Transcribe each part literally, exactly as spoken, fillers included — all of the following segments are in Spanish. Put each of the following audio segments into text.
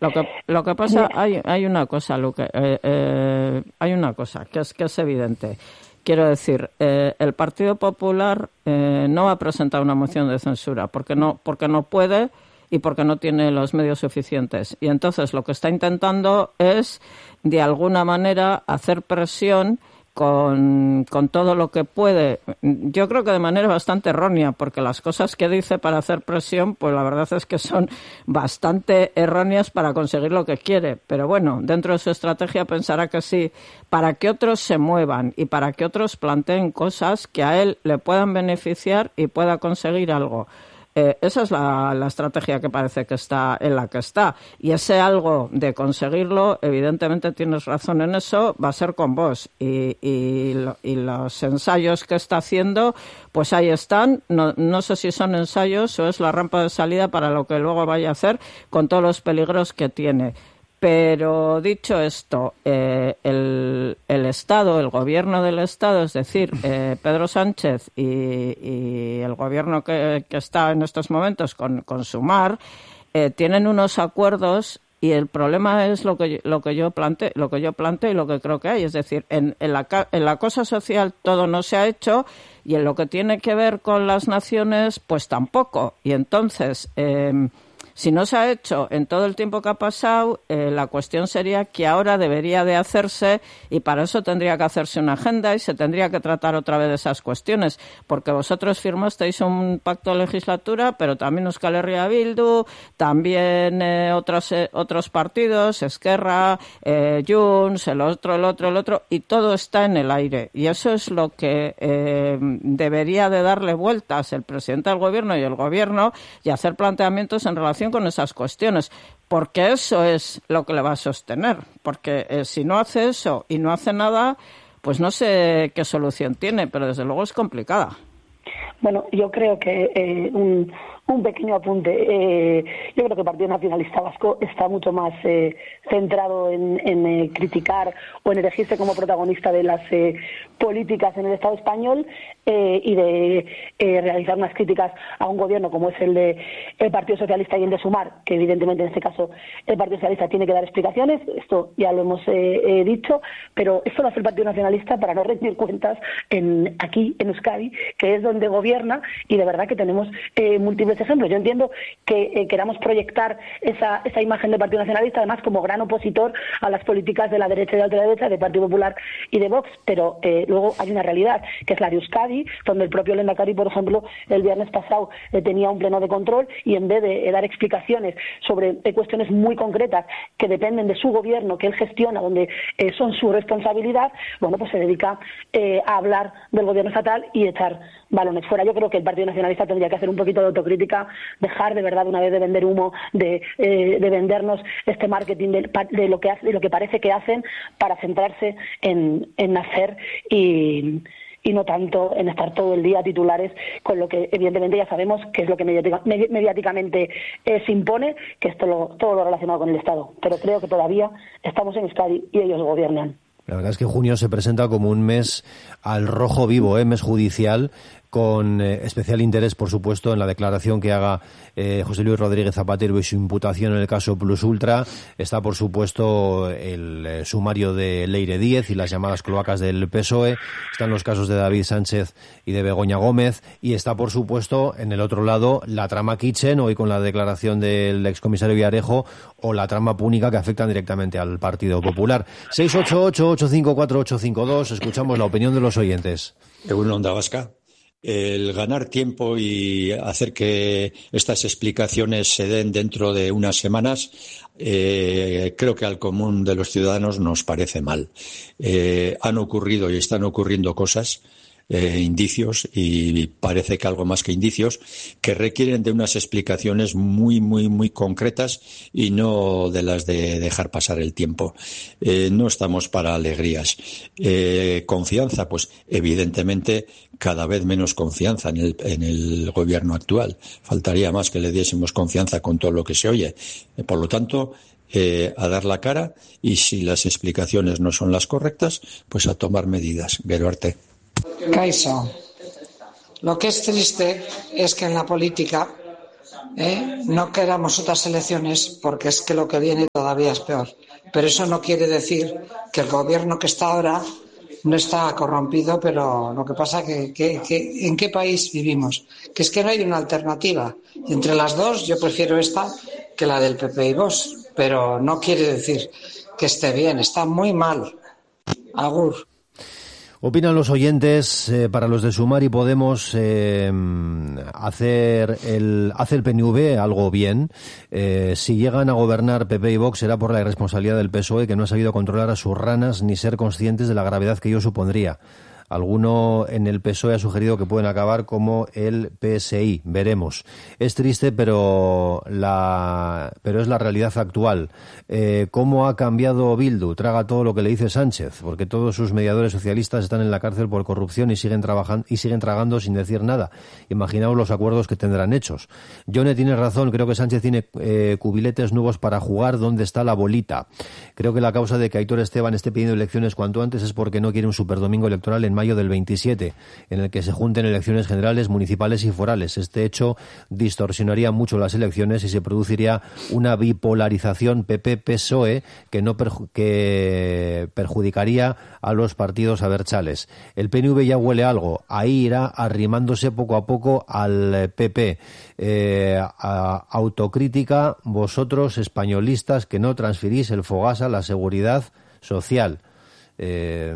Lo que lo que pasa, hay hay una cosa, Luque, eh, eh, hay una cosa que es que es evidente. Quiero decir, eh, el Partido Popular eh, no va a presentar una moción de censura porque no porque no puede y porque no tiene los medios suficientes. Y entonces lo que está intentando es, de alguna manera, hacer presión con, con todo lo que puede. Yo creo que de manera bastante errónea, porque las cosas que dice para hacer presión, pues la verdad es que son bastante erróneas para conseguir lo que quiere. Pero bueno, dentro de su estrategia pensará que sí, para que otros se muevan y para que otros planteen cosas que a él le puedan beneficiar y pueda conseguir algo. Eh, esa es la, la estrategia que parece que está en la que está. Y ese algo de conseguirlo, evidentemente tienes razón en eso, va a ser con vos. Y, y, lo, y los ensayos que está haciendo, pues ahí están. No, no sé si son ensayos o es la rampa de salida para lo que luego vaya a hacer con todos los peligros que tiene. Pero dicho esto, eh, el, el Estado, el gobierno del Estado, es decir, eh, Pedro Sánchez y, y el gobierno que, que está en estos momentos con, con Sumar, eh, tienen unos acuerdos y el problema es lo que lo que yo planteo, lo que yo planteo y lo que creo que hay, es decir, en, en la en la cosa social todo no se ha hecho y en lo que tiene que ver con las naciones, pues tampoco. Y entonces, eh, si no se ha hecho en todo el tiempo que ha pasado, eh, la cuestión sería que ahora debería de hacerse y para eso tendría que hacerse una agenda y se tendría que tratar otra vez de esas cuestiones, porque vosotros firmasteis un pacto de legislatura, pero también Euskal Herria Bildu, también eh, otros eh, otros partidos, Esquerra, eh, Junts, el otro, el otro, el otro, y todo está en el aire. Y eso es lo que eh, debería de darle vueltas el presidente del gobierno y el gobierno y hacer planteamientos en relación con esas cuestiones, porque eso es lo que le va a sostener, porque eh, si no hace eso y no hace nada, pues no sé qué solución tiene, pero desde luego es complicada. Bueno, yo creo que eh, un, un pequeño apunte. Eh, yo creo que el Partido Nacionalista Vasco está mucho más eh, centrado en, en eh, criticar o en elegirse como protagonista de las eh, políticas en el Estado español eh, y de eh, realizar unas críticas a un gobierno como es el de el Partido Socialista y el de Sumar, que evidentemente en este caso el Partido Socialista tiene que dar explicaciones, esto ya lo hemos eh, eh, dicho, pero esto lo hace el Partido Nacionalista para no rendir cuentas en, aquí en Euskadi, que es donde gobierna, y de verdad que tenemos eh, múltiples ejemplos. Yo entiendo que eh, queramos proyectar esa, esa imagen del Partido Nacionalista, además como gran opositor a las políticas de la derecha y de la ultraderecha, del Partido Popular y de Vox, pero eh, luego hay una realidad, que es la de Euskadi, donde el propio Lehendakari, por ejemplo, el viernes pasado eh, tenía un pleno de control y en vez de eh, dar explicaciones sobre eh, cuestiones muy concretas que dependen de su gobierno, que él gestiona, donde eh, son su responsabilidad, bueno, pues se dedica eh, a hablar del gobierno estatal y echar balones fuera. Yo creo que el Partido Nacionalista tendría que hacer un poquito de autocrítica, dejar de verdad una vez de vender humo, de, eh, de vendernos este marketing de, de lo que hace, de lo que parece que hacen, para centrarse en, en hacer y y no tanto en estar todo el día a titulares con lo que evidentemente ya sabemos que es lo que mediática, mediáticamente eh, se impone, que es todo lo, todo lo relacionado con el Estado. Pero creo que todavía estamos en Euskadi y ellos gobiernan. La verdad es que junio se presenta como un mes al rojo vivo, ¿eh? Mes judicial, con eh, especial interés, por supuesto, en la declaración que haga eh, José Luis Rodríguez Zapatero y su imputación en el caso Plus Ultra. Está, por supuesto, el eh, sumario de Leire Díez y las llamadas cloacas del P S O E. Están los casos de David Sánchez y de Begoña Gómez. Y está, por supuesto, en el otro lado, la trama Kitchen, hoy con la declaración del excomisario Villarejo, o la trama púnica que afectan directamente al Partido Popular. seis ocho ocho, ocho cinco cuatro, ocho cinco dos. Escuchamos la opinión de los oyentes. Egun Onda Vasca. El ganar tiempo y hacer que estas explicaciones se den dentro de unas semanas, eh, creo que al común de los ciudadanos nos parece mal. Eh, han ocurrido y están ocurriendo cosas, eh, indicios, y parece que algo más que indicios, que requieren de unas explicaciones muy, muy, muy concretas y no de las de dejar pasar el tiempo. Eh, no estamos para alegrías. Eh, confianza, pues evidentemente cada vez menos confianza en el, en el gobierno actual. Faltaría más que le diésemos confianza con todo lo que se oye. Eh, por lo tanto, eh, a dar la cara, y si las explicaciones no son las correctas, pues a tomar medidas. Gero arte. Kaixo, lo que es triste es que en la política ¿eh? No queramos otras elecciones porque es que lo que viene todavía es peor. Pero eso no quiere decir que el gobierno que está ahora no está corrompido, pero lo que pasa que, que, que ¿en qué país vivimos? Que es que no hay una alternativa. Entre las dos yo prefiero esta que la del P P y Vox, pero no quiere decir que esté bien, está muy mal. Agur. Opinan los oyentes, eh, para los de Sumar y Podemos, eh, hacer el, hace el P N V algo bien. Eh, si llegan a gobernar P P y Vox será por la irresponsabilidad del P S O E, que no ha sabido controlar a sus ranas ni ser conscientes de la gravedad que ello supondría. Alguno en el P S O E ha sugerido que pueden acabar como el P S I. Veremos. Es triste, pero la pero es la realidad actual. Eh, ¿Cómo ha cambiado Bildu? Traga todo lo que le dice Sánchez, porque todos sus mediadores socialistas están en la cárcel por corrupción y siguen trabajando y siguen tragando sin decir nada. Imaginaos los acuerdos que tendrán hechos. Yone tiene razón. Creo que Sánchez tiene eh, cubiletes nuevos para jugar. ¿Dónde está la bolita? Creo que la causa de que Aitor Esteban esté pidiendo elecciones cuanto antes es porque no quiere un superdomingo electoral en mayo del veintisiete, en el que se junten elecciones generales, municipales y forales. Este hecho distorsionaría mucho las elecciones y se produciría una bipolarización P P P S O E que no perju- que perjudicaría a los partidos abertzales. El P N V ya huele algo, ahí irá arrimándose poco a poco al P P. Eh, a, autocrítica, vosotros españolistas que no transferís el Fogasa a la seguridad social. Eh,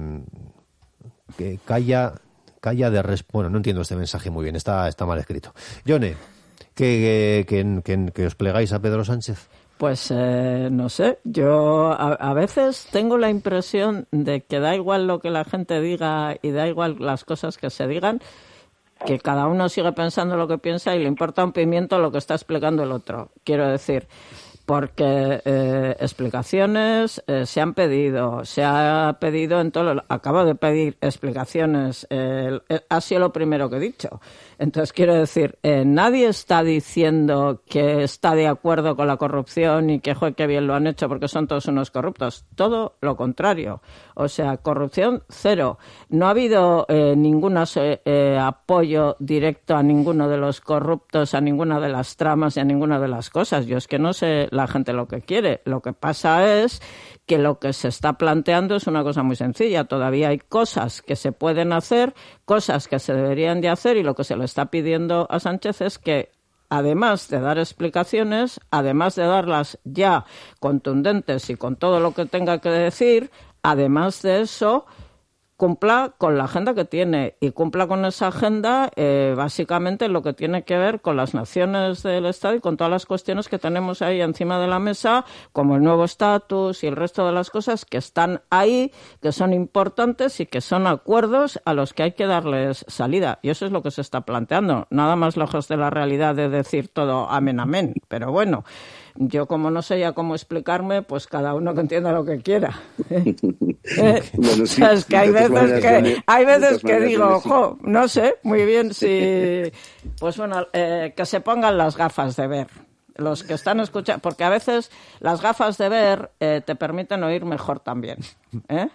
que calla calla de res... bueno, no entiendo este mensaje muy bien, está está mal escrito. Yone, que, que, que, que os plegáis a Pedro Sánchez. Pues eh, no sé, yo a, a veces tengo la impresión de que da igual lo que la gente diga y da igual las cosas que se digan, que cada uno sigue pensando lo que piensa y le importa un pimiento lo que está explicando el otro. Quiero decir, porque eh, explicaciones eh, se han pedido, se ha pedido en todo, lo, acabo de pedir explicaciones, eh, ha sido lo primero que he dicho. Entonces quiero decir, eh, nadie está diciendo que está de acuerdo con la corrupción y que, joder, qué bien lo han hecho porque son todos unos corruptos. Todo lo contrario. O sea, corrupción cero. No ha habido eh, ningún eh, apoyo directo a ninguno de los corruptos, a ninguna de las tramas y a ninguna de las cosas. Yo es que no sé la gente lo que quiere. Lo que pasa es que lo que se está planteando es una cosa muy sencilla. Todavía hay cosas que se pueden hacer, cosas que se deberían de hacer, y lo que se le está pidiendo a Sánchez es que, además de dar explicaciones, además de darlas ya contundentes y con todo lo que tenga que decir, además de eso, cumpla con la agenda que tiene, y cumpla con esa agenda eh, básicamente lo que tiene que ver con las naciones del Estado y con todas las cuestiones que tenemos ahí encima de la mesa, como el nuevo estatus y el resto de las cosas que están ahí, que son importantes y que son acuerdos a los que hay que darles salida. Y eso es lo que se está planteando. Nada más lejos de la realidad de decir todo amén, amén. Pero bueno, yo como no sé ya cómo explicarme, pues cada uno que entienda lo que quiera. ¿Eh? Bueno, sí, es que hay veces maneras, que, Yone, hay veces que maneras, digo, Yone, sí. ojo, no sé muy bien si... Pues bueno, eh, que se pongan las gafas de ver. Los que están escuchando, porque a veces las gafas de ver eh, te permiten oír mejor también. ¿Eh?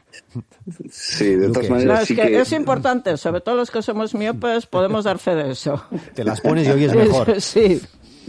Sí, de todas maneras. No, es sí que, que es importante, sobre todo los que somos miopes, podemos dar fe de eso. Te las pones y oyes mejor. Sí.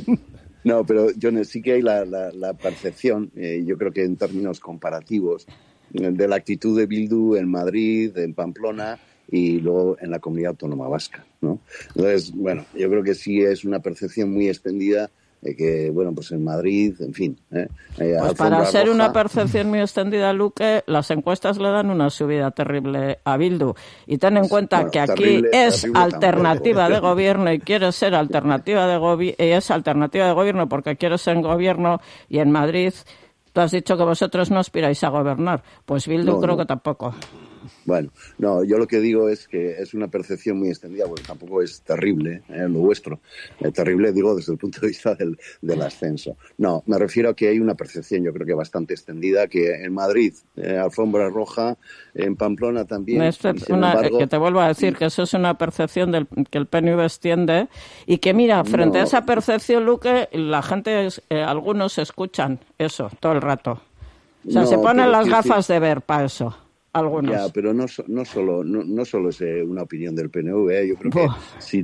No, pero John, sí que hay la, la, la percepción, eh, yo creo que en términos comparativos, de la actitud de Bildu en Madrid, en Pamplona y luego en la Comunidad Autónoma Vasca, ¿no? Entonces, bueno, yo creo que sí es una percepción muy extendida de que, bueno, pues en Madrid, en fin. ¿eh? Eh, pues para ser roja. Una percepción muy extendida, Luque, las encuestas le dan una subida terrible a Bildu. Y ten en cuenta bueno, que aquí terrible, es terrible alternativa tampoco. de gobierno y quiere ser alternativa de gobierno, y es alternativa de gobierno porque quiere ser en gobierno, y en Madrid tú has dicho que vosotros no aspiráis a gobernar. Pues Bildu no, creo no. que tampoco. Bueno, no, yo lo que digo es que es una percepción muy extendida, porque tampoco es terrible eh, lo vuestro. Eh, terrible, digo, desde el punto de vista del, del ascenso. No, me refiero a que hay una percepción, yo creo que bastante extendida, que en Madrid, eh, alfombra roja, en Pamplona también. Es una, embargo, que te vuelvo a decir que eso es una percepción del, que el P N V extiende, y que, mira, frente no, a esa percepción, Luque, la gente, eh, algunos escuchan eso todo el rato. O sea, no, se ponen las gafas sí, de ver para eso. Algunos. Ya, pero no, no solo no, no solo es eh, una opinión del P N V, ¿eh? Yo creo que Uf. si tú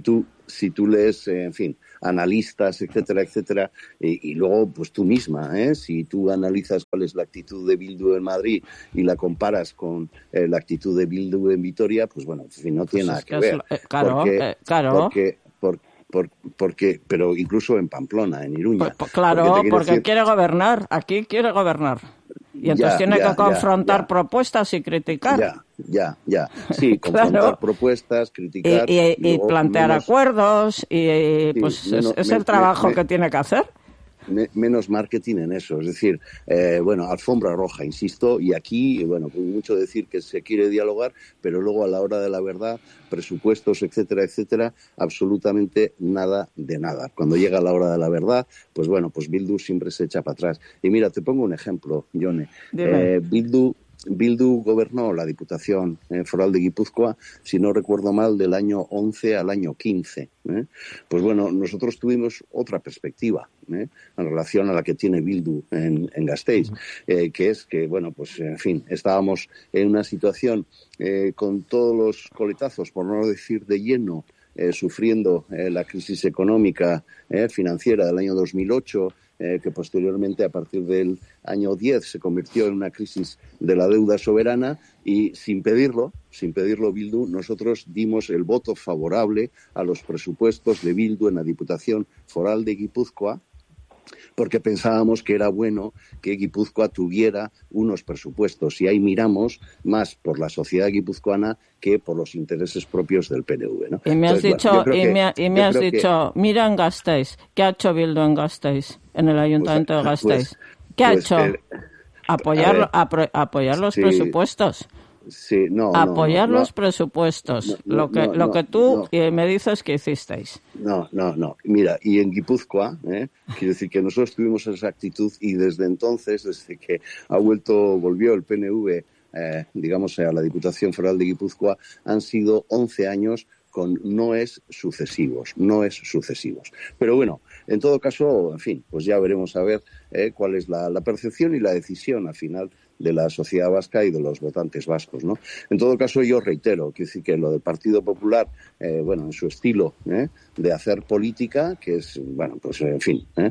si tú lees, eh, en fin, analistas, etcétera, etcétera, y, y luego, pues tú misma, ¿eh? Si tú analizas cuál es la actitud de Bildu en Madrid y la comparas con eh, la actitud de Bildu en Vitoria, pues bueno, en fin, no tiene pues nada que, que ver. Es, eh, claro, porque, eh, claro. Porque, por, por, porque, pero incluso en Pamplona, en Iruña. Pues, pues, claro, porque, porque decir... quiere gobernar, aquí quiere gobernar. Y entonces ya, tiene ya, que confrontar ya, ya. propuestas y criticar. Ya, ya, ya. Sí, confrontar claro. propuestas, criticar. Y, y, y, y plantear menos, acuerdos, y sí, pues menos, es, es me, el trabajo me, que tiene que hacer. Me, menos marketing en eso, es decir, eh, bueno, alfombra roja, insisto, y aquí, bueno, pues mucho decir que se quiere dialogar, pero luego a la hora de la verdad, presupuestos, etcétera, etcétera, absolutamente nada de nada. Cuando llega la hora de la verdad, pues bueno, pues Bildu siempre se echa para atrás. Y mira, te pongo un ejemplo, Jone. Eh, Bildu... Bildu gobernó la Diputación eh, Foral de Guipúzcoa, si no recuerdo mal, del año once al año quince. ¿eh? Pues bueno, nosotros tuvimos otra perspectiva ¿eh? en relación a la que tiene Bildu en, en Gasteiz, eh, que es que, bueno, pues en fin, estábamos en una situación eh, con todos los coletazos, por no decir de lleno, eh, sufriendo eh, la crisis económica eh, financiera del año dos mil ocho, Eh, que posteriormente, a partir del año diez, se convirtió en una crisis de la deuda soberana y, sin pedirlo, sin pedirlo Bildu, nosotros dimos el voto favorable a los presupuestos de Bildu en la Diputación Foral de Guipúzcoa, porque pensábamos que era bueno que Guipúzcoa tuviera unos presupuestos. Y ahí miramos más por la sociedad guipuzcoana que por los intereses propios del P N V, ¿no? Y me has Entonces, dicho, bueno, y que, me, y me has dicho que... mira en Gasteiz, ¿qué ha hecho Bildu en Gasteiz, en el Ayuntamiento pues, de Gasteiz? Pues, ¿Qué ha pues, hecho? Eh, apoyar, ver, apro, apoyar los sí, presupuestos. Sí, no, apoyar no, no, los presupuestos, no, no, lo que no, lo no, que tú no. me dices que hicisteis. No, no, no. Mira, y en Guipúzcoa, ¿eh? quiero decir que nosotros tuvimos esa actitud y desde entonces, desde que ha vuelto, volvió el P N V, eh, digamos, a la Diputación Foral de Guipúzcoa, han sido once años con noes sucesivos, noes sucesivos. Pero bueno, en todo caso, en fin, pues ya veremos a ver eh, cuál es la, la percepción y la decisión al final de la sociedad vasca y de los votantes vascos, ¿no? En todo caso, yo reitero, quiero decir que lo del Partido Popular, eh, bueno, en su estilo ¿eh? de hacer política, que es, bueno, pues en fin, ¿eh?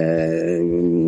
Eh,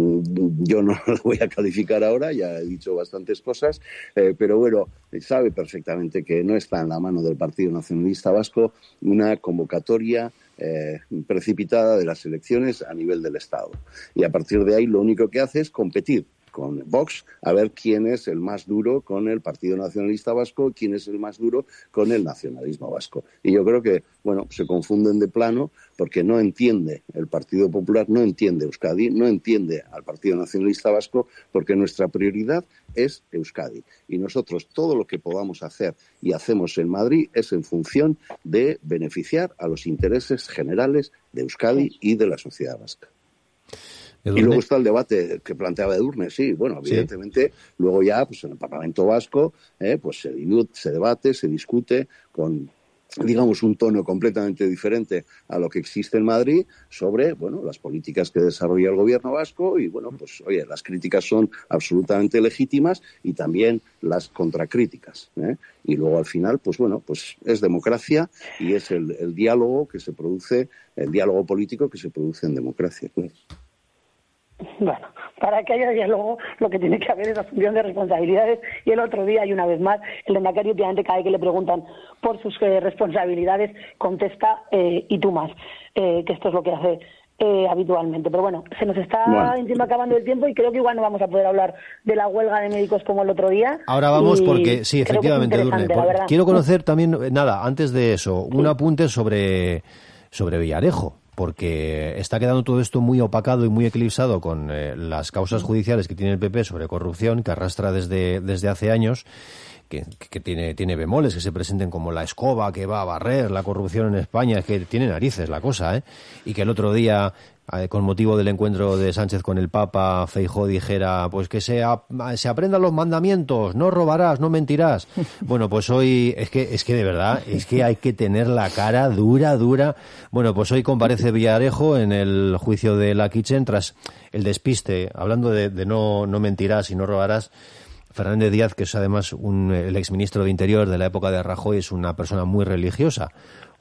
yo no lo voy a calificar ahora, ya he dicho bastantes cosas, eh, pero bueno, sabe perfectamente que no está en la mano del Partido Nacionalista Vasco una convocatoria Eh, precipitada de las elecciones a nivel del Estado. Y a partir de ahí lo único que hace es competir con Vox a ver quién es el más duro con el Partido Nacionalista Vasco, quién es el más duro con el nacionalismo vasco. Y yo creo que, bueno, se confunden de plano porque no entiende el Partido Popular, no entiende Euskadi, no entiende al Partido Nacionalista Vasco, porque nuestra prioridad es Euskadi. Y nosotros todo lo que podamos hacer y hacemos en Madrid es en función de beneficiar a los intereses generales de Euskadi y de la sociedad vasca. ¿Edurne? Y luego está el debate que planteaba Edurne, sí, bueno, evidentemente, sí. Luego ya, pues en el Parlamento Vasco, eh, pues se, se debate, se discute con, digamos, un tono completamente diferente a lo que existe en Madrid sobre, bueno, las políticas que desarrolla el gobierno vasco y, bueno, pues, oye, las críticas son absolutamente legítimas y también las contracríticas, ¿eh? Y luego, al final, pues, bueno, pues es democracia y es el, el diálogo que se produce, el diálogo político que se produce en democracia, pues. Bueno, para que haya diálogo lo que tiene que haber es asunción de responsabilidades y el otro día y una vez más el lehendakari últimamente cada vez que le preguntan por sus eh, responsabilidades contesta eh, y tú más, eh, que esto es lo que hace eh, habitualmente. Pero bueno, se nos está bueno. encima acabando el tiempo y creo que igual no vamos a poder hablar de la huelga de médicos como el otro día. Ahora vamos porque, sí, efectivamente, Edurne, por, quiero conocer también, nada, antes de eso, un sí. apunte sobre, sobre Villarejo. Porque está quedando todo esto muy opacado y muy eclipsado con eh, las causas judiciales que tiene el P P sobre corrupción, que arrastra desde, desde hace años, que, que tiene, tiene bemoles, que se presenten como la escoba que va a barrer la corrupción en España, que tiene narices la cosa, ¿eh? Y que el otro día, eh, con motivo del encuentro de Sánchez con el Papa, Feijóo dijera, pues que se, a, se aprendan los mandamientos, no robarás, no mentirás. Bueno, pues hoy, es que, es que de verdad, es que hay que tener la cara dura, dura. Bueno, pues hoy comparece Villarejo en el juicio de la Kitchen tras el despiste, hablando de, de no, no mentirás y no robarás. Fernández Díaz, que es además un, el exministro de Interior de la época de Rajoy, es una persona muy religiosa,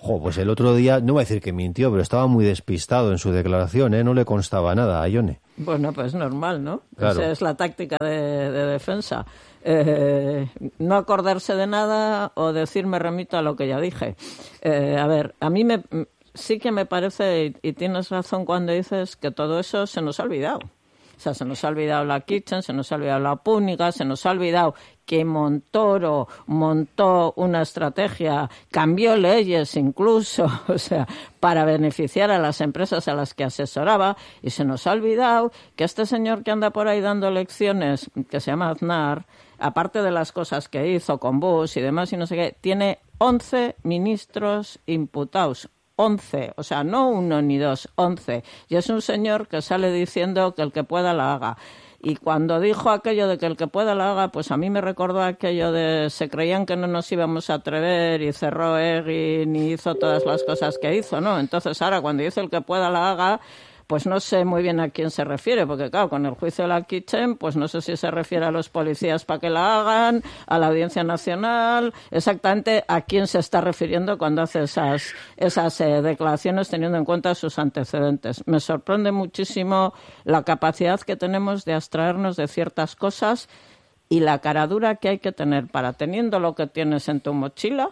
Jo, pues el otro día, no voy a decir que mintió, pero estaba muy despistado en su declaración, ¿eh? No le constaba nada a Ione. Bueno, pues normal, ¿no? Claro. Esa es la táctica de, de defensa. Eh, no acordarse de nada o decir me remito a lo que ya dije. Eh, a ver, a mí me, sí que me parece, y, y tienes razón cuando dices que todo eso se nos ha olvidado. O sea, se nos ha olvidado la Kitchen, se nos ha olvidado la Púnica, se nos ha olvidado que Montoro montó una estrategia, cambió leyes incluso, o sea, para beneficiar a las empresas a las que asesoraba, y se nos ha olvidado que este señor que anda por ahí dando lecciones, que se llama Aznar, aparte de las cosas que hizo con Bush y demás y no sé qué, tiene once ministros imputados. once, o sea, no uno ni dos, once. Y es un señor que sale diciendo que el que pueda la haga. Y cuando dijo aquello de que el que pueda la haga, pues a mí me recordó aquello de se creían que no nos íbamos a atrever y cerró Egin y hizo todas las cosas que hizo, ¿no? Entonces ahora cuando dice el que pueda la haga, pues no sé muy bien a quién se refiere, porque claro, con el juicio de la Kitchen, pues no sé si se refiere a los policías para que la hagan, a la Audiencia Nacional, exactamente a quién se está refiriendo cuando hace esas, esas eh, declaraciones teniendo en cuenta sus antecedentes. Me sorprende muchísimo la capacidad que tenemos de abstraernos de ciertas cosas y la caradura que hay que tener para, teniendo lo que tienes en tu mochila,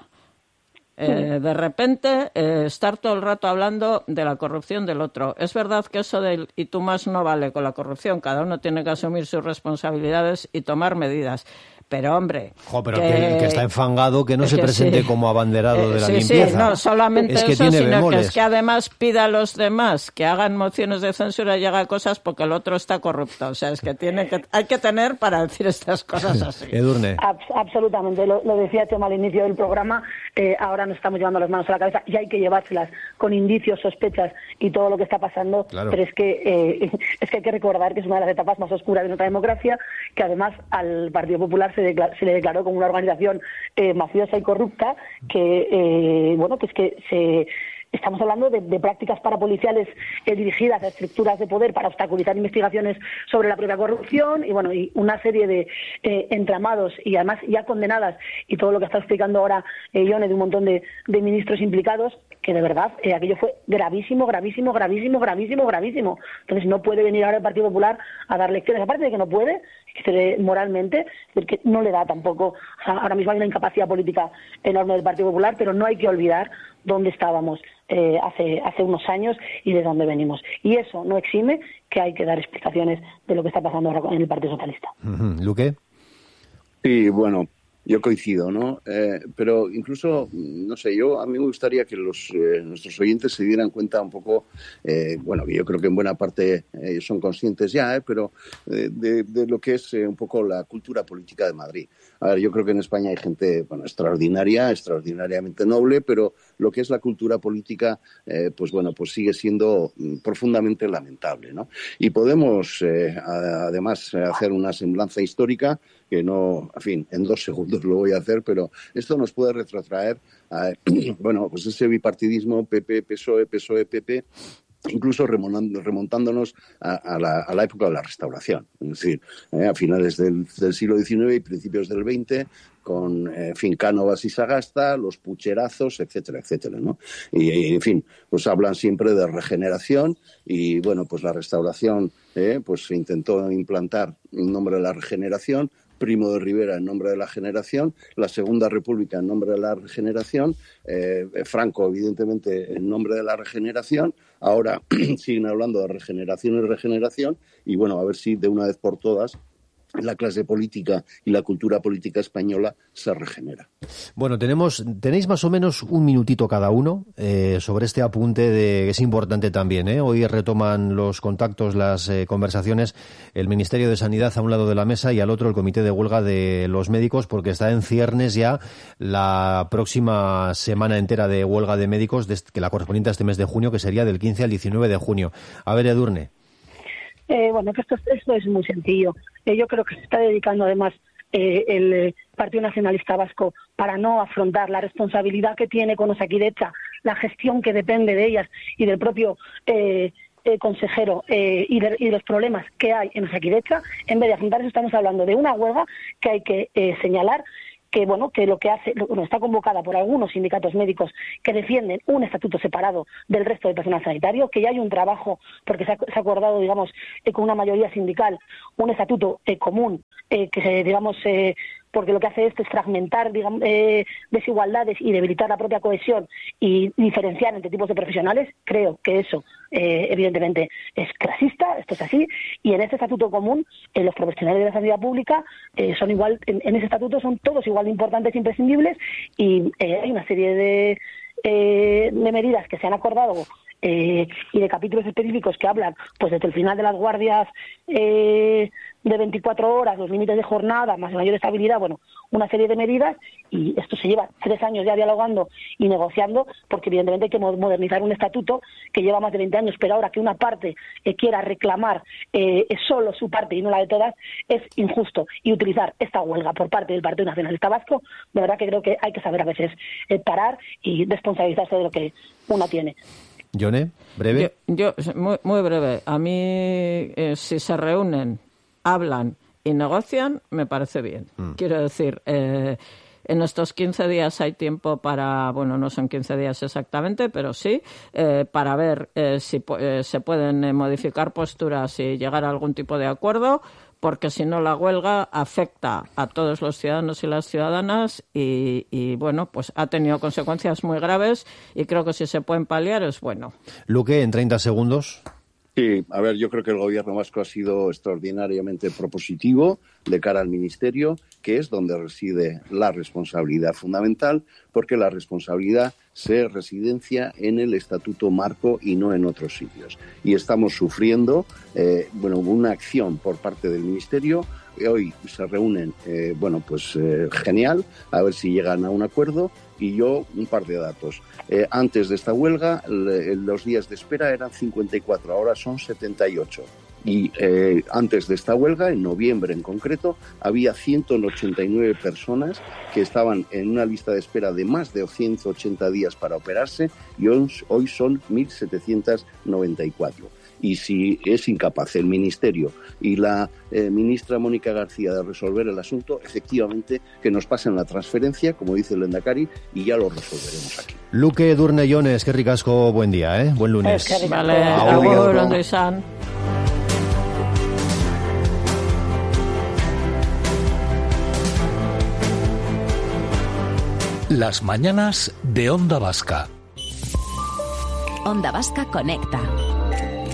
Eh, de repente eh, estar todo el rato hablando de la corrupción del otro. Es verdad que eso del y tú más no vale con la corrupción, cada uno tiene que asumir sus responsabilidades y tomar medidas. Pero, hombre... Jo, pero que, que, que está enfangado, que no se que presente sí. como abanderado eh, de la sí, limpieza. Sí, no solamente es que eso, tiene sino bemoles. que es que además pida a los demás que hagan mociones de censura y haga cosas porque el otro está corrupto. O sea, es que, tiene que hay que tener para decir estas cosas así. Edurne. Abs- absolutamente, lo, lo decía Chema al inicio del programa, eh, ahora nos estamos llevando las manos a la cabeza y hay que llevárselas con indicios, sospechas y todo lo que está pasando, Claro. pero es que eh, es que hay que recordar que es una de las etapas más oscuras de nuestra democracia, que además al Partido Popular se, decla- se le declaró como una organización eh, mafiosa y corrupta, que eh, bueno, que es que se... Estamos hablando de, de prácticas parapoliciales eh, dirigidas a estructuras de poder para obstaculizar investigaciones sobre la propia corrupción y bueno y una serie de eh, entramados y además ya condenadas y todo lo que está explicando ahora eh, Ione de un montón de, de ministros implicados, que de verdad eh, aquello fue gravísimo, gravísimo, gravísimo, gravísimo, gravísimo. Entonces no puede venir ahora el Partido Popular a dar lecciones, aparte de que no puede, que moralmente, que no le da tampoco, o sea, ahora mismo hay una incapacidad política enorme del Partido Popular, pero no hay que olvidar dónde estábamos eh, hace hace unos años y de dónde venimos. Y eso no exime que hay que dar explicaciones de lo que está pasando ahora en el Partido Socialista. Uh-huh. ¿Luque? Sí, bueno, yo coincido, ¿no? Eh, pero incluso, no sé, yo a mí me gustaría que los eh, nuestros oyentes se dieran cuenta un poco, eh, bueno, que yo creo que en buena parte ellos son conscientes ya, eh, pero eh, de, de lo que es eh, un poco la cultura política de Madrid. A ver, yo creo que en España hay gente, bueno, extraordinaria, extraordinariamente noble, pero lo que es la cultura política, eh, pues bueno, pues sigue siendo mm, profundamente lamentable, ¿no? Y podemos, eh, a, además, hacer una semblanza histórica que no, en fin, en dos segundos lo voy a hacer, pero esto nos puede retrotraer a, bueno, pues ese bipartidismo P P, P S O E, P S O E, P P, incluso remontándonos a, a, la, a la época de la Restauración, es decir, eh, a finales del, del siglo diecinueve y principios del veinte, con, eh, en fin, Cánovas y Sagasta, los pucherazos, etcétera, etcétera, ¿no? Y, y, en fin, pues hablan siempre de regeneración y, bueno, pues la Restauración, eh, pues se intentó implantar en nombre de la regeneración, Primo de Rivera en nombre de la generación, la Segunda República en nombre de la regeneración, eh, Franco, evidentemente, en nombre de la regeneración. Ahora siguen hablando de regeneración y regeneración y, bueno, a ver si de una vez por todas la clase política y la cultura política española se regenera. Bueno, tenemos tenéis más o menos un minutito cada uno eh, sobre este apunte de que es importante también. ¿eh? Hoy retoman los contactos, las eh, conversaciones, el Ministerio de Sanidad a un lado de la mesa y al otro el Comité de Huelga de los Médicos, porque está en ciernes ya la próxima semana entera de huelga de médicos, de, que la correspondiente a este mes de junio, que sería del quince al diecinueve de junio. A ver, Edurne. Eh, bueno, que esto, esto es muy sencillo. Eh, yo creo que se está dedicando además eh, el eh, Partido Nacionalista Vasco para no afrontar la responsabilidad que tiene con Osakidetza, la gestión que depende de ellas y del propio eh, eh, consejero eh, y, de, y de los problemas que hay en Osakidetza. En vez de afrontar eso, estamos hablando de una huelga que hay que eh, señalar que bueno que lo que hace bueno, está convocada por algunos sindicatos médicos que defienden un estatuto separado del resto del personal sanitario, que ya hay un trabajo porque se ha, se ha acordado digamos eh, con una mayoría sindical un estatuto eh, común eh, que se, digamos eh, porque lo que hace esto es fragmentar digamos, eh, desigualdades y debilitar la propia cohesión y diferenciar entre tipos de profesionales. Creo que eso eh, evidentemente es clasista, esto es así, y en este estatuto común eh, los profesionales de la sanidad pública eh, son igual, en, en ese estatuto son todos igual de importantes e imprescindibles, y eh, hay una serie de, eh, de medidas que se han acordado eh, y de capítulos específicos que hablan pues desde el final de las guardias eh, de veinticuatro horas, los límites de jornada, más mayor estabilidad, bueno, una serie de medidas, y esto se lleva tres años ya dialogando y negociando, porque evidentemente hay que modernizar un estatuto que lleva más de veinte años, pero ahora que una parte eh, quiera reclamar eh, solo su parte y no la de todas, es injusto, y utilizar esta huelga por parte del Partido Nacionalista Vasco, de verdad que creo que hay que saber a veces eh, parar y responsabilizarse de lo que una tiene. Yone, breve. Yo, yo muy, muy breve. A mí, eh, si se reúnen, hablan y negocian, me parece bien. Mm. Quiero decir, eh, en estos quince días hay tiempo para, bueno, no son quince días exactamente, pero sí, eh, para ver eh, si eh, se pueden eh, modificar posturas y llegar a algún tipo de acuerdo, porque si no la huelga afecta a todos los ciudadanos y las ciudadanas y, y, bueno, pues ha tenido consecuencias muy graves y creo que si se pueden paliar es bueno. Luque, en treinta segundos. Sí, a ver, yo creo que el gobierno vasco ha sido extraordinariamente propositivo de cara al Ministerio, que es donde reside la responsabilidad fundamental, porque la responsabilidad se residencia en el Estatuto Marco y no en otros sitios. Y estamos sufriendo eh, bueno, una acción por parte del Ministerio. Hoy se reúnen, eh, bueno, pues eh, genial, a ver si llegan a un acuerdo. Y yo, un par de datos. Eh, antes de esta huelga, le, los días de espera eran cincuenta y cuatro, ahora son setenta y ocho. Y eh, antes de esta huelga, en noviembre en concreto, había ciento ochenta y nueve personas que estaban en una lista de espera de más de ciento ochenta días para operarse, y hoy, hoy son mil setecientos noventa y cuatro. Y si es incapaz el Ministerio y la eh, ministra Mónica García de resolver el asunto, efectivamente que nos pasen la transferencia, como dice el Lehendakari, y ya lo resolveremos aquí. Luque Edurne Jones, qué ricasco, buen día, ¿eh? Buen lunes. Es que vale, agur, ondo izan. Las mañanas de Onda Vasca. Onda Vasca conecta.